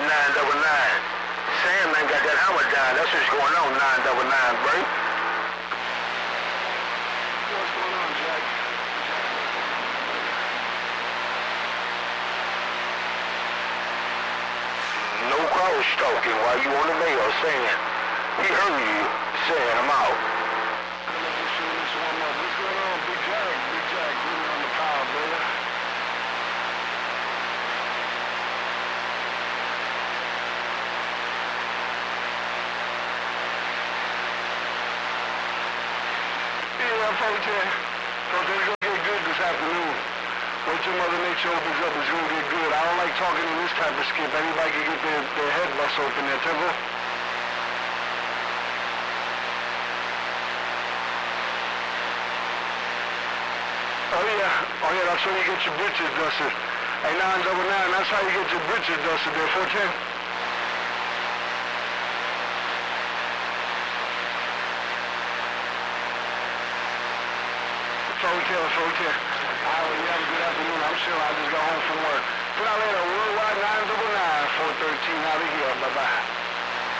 999. Sam man got that hammer down. That's what's going on, 999, bro. What's going on, Jack? No cross talking while you on the mail saying he heard you saying I'm out. What's going on, Big Jack? Big Jack, you on the power, brother. Yeah, folks, it's gonna get good this afternoon. Wait till Mother Nature opens up, it's gonna get good. I don't like talking in this type of skip. Anybody can get their head bust open there, Temple. Oh yeah, that's how you get your britches dusted. Hey, 999, that's how you get your britches dusted there, 410. 410. Alright, you have a good afternoon. I'm sure I just got home from work. Put out later, Worldwide 999, 413 out of here. Bye-bye.